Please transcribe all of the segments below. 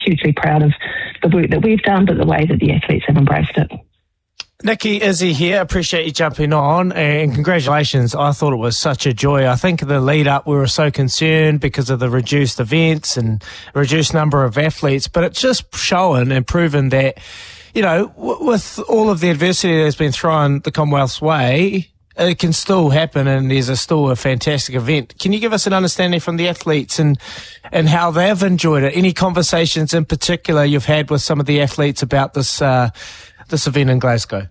hugely proud of the work that we've done, but the way that the athletes have embraced it. Nikki, Izzy here. Appreciate you jumping on, and congratulations. I thought it was such a joy. I think the lead up we were so concerned because of the reduced events and reduced number of athletes, but it's just shown and proven that, you know, with all of the adversity that's been thrown the Commonwealth's way, it can still happen, and there's still a fantastic event. Can you give us an understanding from the athletes and how they've enjoyed it? Any conversations in particular you've had with some of the athletes about this event in Glasgow?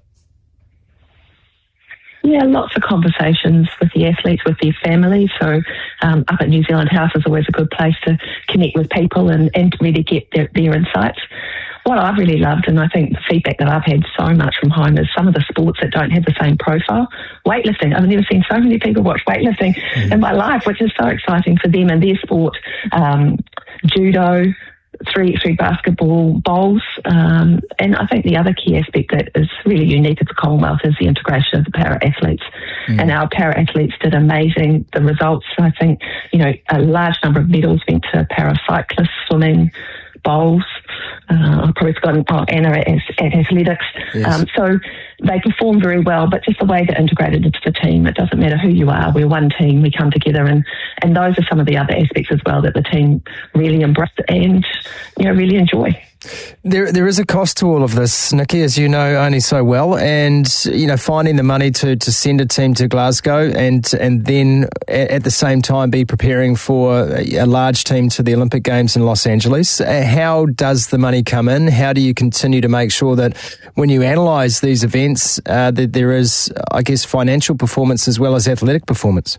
Yeah, lots of conversations with the athletes, with their families. So up at New Zealand House is always a good place to connect with people and really get their insights. What I've really loved, and I think the feedback that I've had so much from home, is some of the sports that don't have the same profile. Weightlifting. I've never seen so many people watch weightlifting in my life, which is so exciting for them and their sport. Judo, 3x3 basketball, bowls, and I think the other key aspect that is really unique at the Commonwealth is the integration of the para-athletes. And our para-athletes did amazing. The results, I think, you know, a large number of medals went to para-cyclists, swimming, bowls. I've probably forgotten Anna at athletics. Yes. So they perform very well, but just the way they're integrated into the team, it doesn't matter who you are, we're one team, we come together, and those are some of the other aspects as well that the team really embrace and, you know, really enjoy. There is a cost to all of this, Nikki, as you know only so well, and you know, finding the money to send a team to Glasgow and then at the same time be preparing for a large team to the Olympic Games in Los Angeles. How does the money come in? How do you continue to make sure that when you analyse these events that there is, I guess, financial performance as well as athletic performance?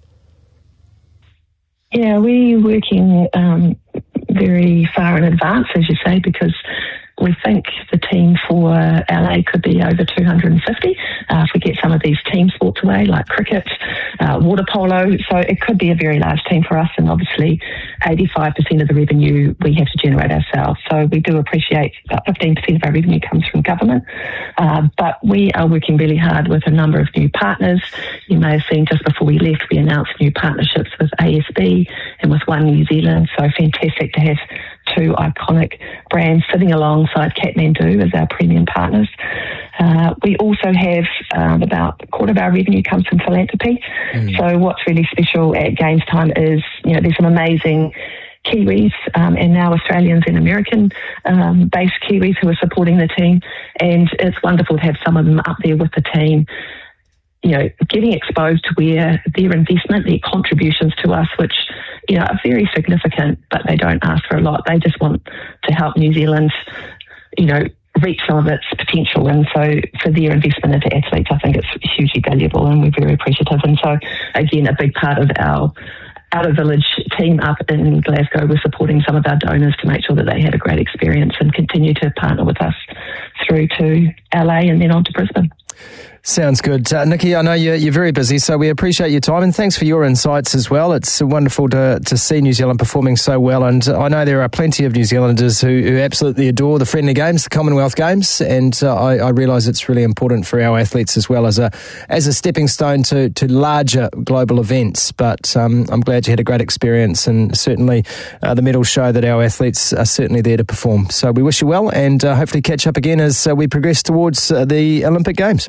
Yeah, we're working very far in advance, as you say, because we think the team for LA could be over 250 if we get some of these team sports away, like cricket, water polo. So it could be a very large team for us, and obviously 85% of the revenue we have to generate ourselves. So we do appreciate about 15% of our revenue comes from government. But we are working really hard with a number of new partners. You may have seen just before we left, we announced new partnerships with ASB and with One New Zealand. So fantastic to have two iconic brands sitting alongside Kathmandu as our premium partners. We also have about a quarter of our revenue comes from philanthropy. So what's really special at Games Time is, you know, there's some amazing Kiwis and now Australians and American-based Kiwis who are supporting the team, and it's wonderful to have some of them up there with the team, you know, getting exposed to where their investment, their contributions to us, which, you know, are very significant, but they don't ask for a lot. They just want to help New Zealand, you know, reach some of its potential. And so for their investment into athletes, I think it's hugely valuable, and we're very appreciative. And so, again, a big part of our Outer Village team up in Glasgow was supporting some of our donors to make sure that they had a great experience and continue to partner with us through to LA and then on to Brisbane. Sounds good. Nikki, I know you're very busy, so we appreciate your time, and thanks for your insights as well. It's wonderful to see New Zealand performing so well, and I know there are plenty of New Zealanders who absolutely adore the friendly games, the Commonwealth Games, and I realise it's really important for our athletes as well as a stepping stone to larger global events. But I'm glad you had a great experience, and certainly the medals show that our athletes are certainly there to perform. So we wish you well, and hopefully catch up again as we progress towards the Olympic Games.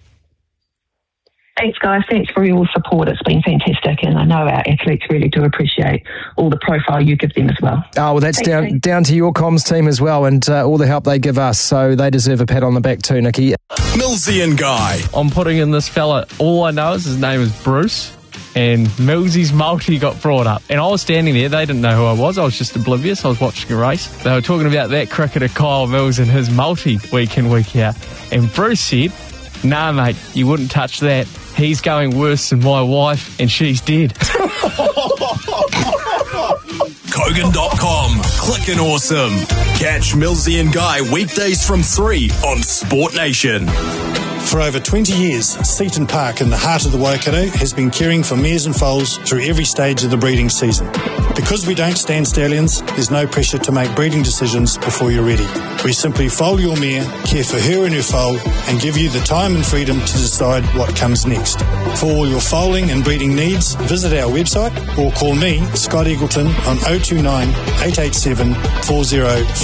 Thanks, guys. Thanks for your support. It's been fantastic, and I know our athletes really do appreciate all the profile you give them as well. Oh, well, that's down to your comms team as well, and all the help they give us, so they deserve a pat on the back too, Nikki. Millsy and Guy. I'm putting in this fella. All I know is his name is Bruce, and Millsy's multi got brought up. And I was standing there. They didn't know who I was. I was just oblivious. I was watching a race. They were talking about that cricketer Kyle Mills and his multi week in, week out. And Bruce said, "Nah, mate, you wouldn't touch that. He's going worse than my wife, and she's dead." Kogan.com. Clickin' awesome. Catch Millsy and Guy weekdays from 3 on Sport Nation. For over 20 years, Seaton Park in the heart of the Waikato has been caring for mares and foals through every stage of the breeding season. Because we don't stand stallions, there's no pressure to make breeding decisions before you're ready. We simply foal your mare, care for her and her foal, and give you the time and freedom to decide what comes next. For all your foaling and breeding needs, visit our website or call me, Scott Eagleton, on 029 887 40